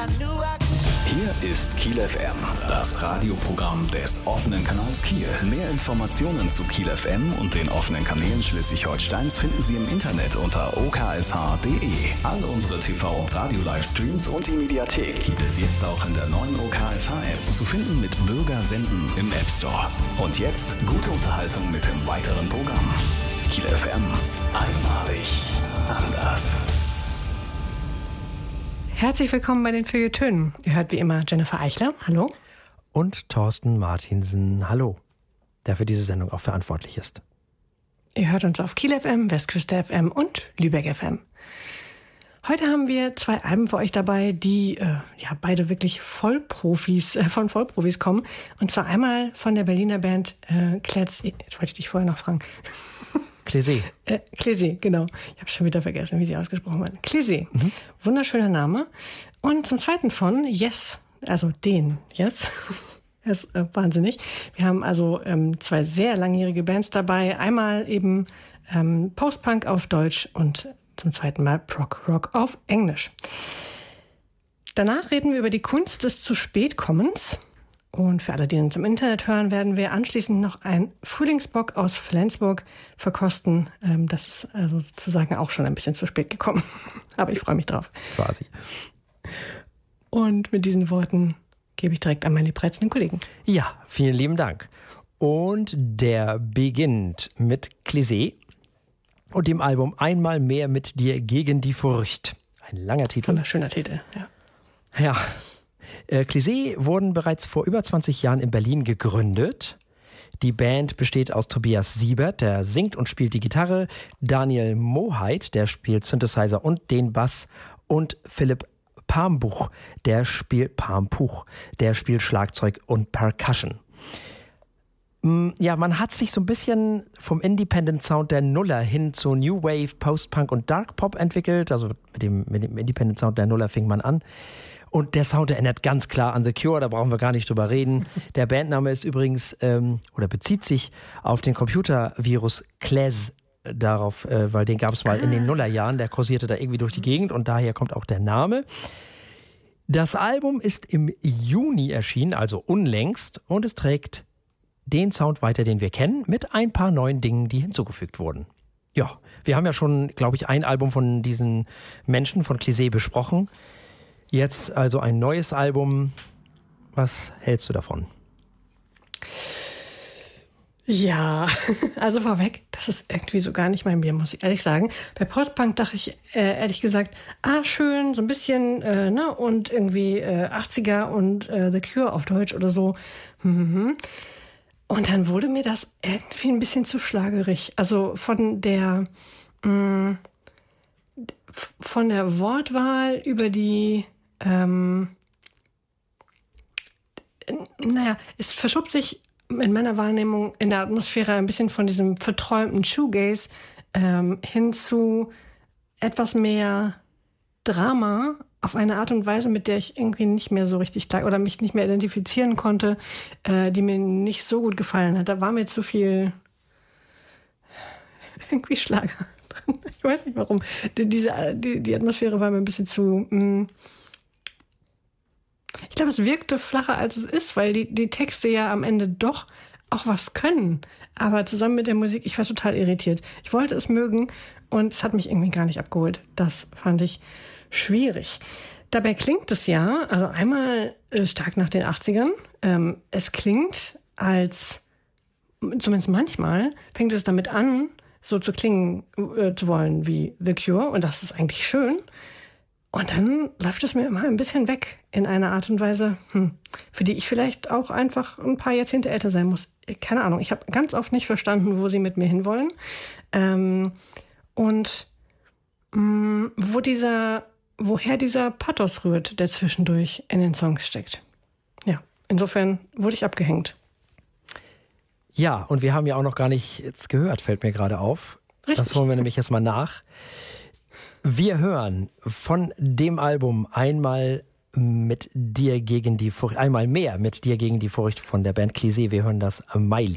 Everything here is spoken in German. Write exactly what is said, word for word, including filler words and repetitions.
Hier ist Kiel F M, das Radioprogramm des offenen Kanals Kiel. Mehr Informationen zu Kiel F M und den offenen Kanälen Schleswig-Holsteins finden Sie im Internet unter o k s h punkt d e. All unsere T V- und Radio-Livestreams und die Mediathek gibt es jetzt auch in der neuen O K S H-App, zu finden mit Bürger senden im App Store. Und jetzt gute Unterhaltung mit dem weiteren Programm. Kiel F M, einmalig anders. Herzlich willkommen bei den Feuilletönen. Ihr hört wie immer Jennifer Eichler, hallo. Und Thorsten Martinsen, hallo, der für diese Sendung auch verantwortlich ist. Ihr hört uns auf Kiel F M, Westküste F M und Lübeck F M. Heute haben wir zwei Alben für euch dabei, die äh, ja beide wirklich Vollprofis, äh, von Vollprofis kommen. Und zwar einmal von der Berliner Band äh, Kletz. Jetzt wollte ich dich vorher noch fragen. Clézé. Äh, Clézé, genau. Ich habe schon wieder vergessen, wie sie ausgesprochen werden. Clézé. Mhm. Wunderschöner Name. Und zum Zweiten von Yes, also den Yes. Das ist äh, wahnsinnig. Wir haben also ähm, zwei sehr langjährige Bands dabei. Einmal eben ähm, Post-Punk auf Deutsch und zum zweiten Mal Prog-Rock auf Englisch. Danach reden wir über die Kunst des Zu-Spät-Kommens. Und für alle, die uns im Internet hören, werden wir anschließend noch ein Frühlingsbock aus Flensburg verkosten. Das ist also sozusagen auch schon ein bisschen zu spät gekommen. Aber ich freue mich drauf. Quasi. Und mit diesen Worten gebe ich direkt an meine liebreizenden Kollegen. Ja, vielen lieben Dank. Und der beginnt mit Clézé und dem Album Einmal mehr mit dir gegen die Furcht. Ein langer Titel. Wunderschöner Titel, ja. Ja. Clézé wurden bereits vor über zwanzig Jahren in Berlin gegründet. Die Band besteht aus Tobias Siebert, der singt und spielt die Gitarre, Daniel Moheit, der spielt Synthesizer und den Bass, und Philipp Pambuch, der spielt Pampuch, der spielt Schlagzeug und Percussion. Ja, man hat sich so ein bisschen vom Independent Sound der Nuller hin zu New Wave, Post-Punk und Dark Pop entwickelt. Also mit dem, mit dem Independent Sound der Nuller fing man an. Und der Sound erinnert ganz klar an The Cure, da brauchen wir gar nicht drüber reden. Der Bandname ist übrigens, ähm, oder bezieht sich auf den Computervirus Klez, darauf, äh, weil den gab es mal in den Nullerjahren, der kursierte da irgendwie durch die Gegend und daher kommt auch der Name. Das Album ist im Juni erschienen, also unlängst, und es trägt den Sound weiter, den wir kennen, mit ein paar neuen Dingen, die hinzugefügt wurden. Ja, wir haben ja schon, glaube ich, ein Album von diesen Menschen von Clézé besprochen. Jetzt also ein neues Album. Was hältst du davon? Ja, also vorweg, das ist irgendwie so gar nicht mein Bier, muss ich ehrlich sagen. Bei Postpunk dachte ich äh, ehrlich gesagt, ah schön, so ein bisschen, äh, ne, und irgendwie äh, achtziger und äh, The Cure auf Deutsch oder so. Mhm. Und dann wurde mir das irgendwie ein bisschen zu schlagerig. Also von der, mh, von der Wortwahl über die, Ähm, naja, es verschob sich in meiner Wahrnehmung in der Atmosphäre ein bisschen von diesem verträumten Shoegaze ähm, hin zu etwas mehr Drama auf eine Art und Weise, mit der ich irgendwie nicht mehr so richtig klar oder mich nicht mehr identifizieren konnte, äh, die mir nicht so gut gefallen hat. Da war mir zu viel irgendwie Schlager drin. Ich weiß nicht warum. Die, diese, die, die Atmosphäre war mir ein bisschen zu... Mh, Ich glaube, es wirkte flacher, als es ist, weil die, die Texte ja am Ende doch auch was können. Aber zusammen mit der Musik, ich war total irritiert. Ich wollte es mögen und es hat mich irgendwie gar nicht abgeholt. Das fand ich schwierig. Dabei klingt es ja, also einmal äh, stark nach den achtzigern. Ähm, es klingt als, zumindest manchmal, fängt es damit an, so zu klingen äh, zu wollen wie The Cure. Und das ist eigentlich schön. Und dann läuft es mir immer ein bisschen weg in einer Art und Weise, hm, für die ich vielleicht auch einfach ein paar Jahrzehnte älter sein muss. Keine Ahnung, ich habe ganz oft nicht verstanden, wo sie mit mir hinwollen. Ähm, und mh, wo dieser, woher dieser Pathos rührt, der zwischendurch in den Songs steckt. Ja, insofern wurde ich abgehängt. Ja, und wir haben ja auch noch gar nicht jetzt gehört, fällt mir gerade auf. Richtig. Das holen wir nämlich jetzt mal nach. Wir hören von dem Album einmal mit dir gegen die Furcht, einmal mehr mit dir gegen die Furcht von der Band Clézé. Wir hören das Mai.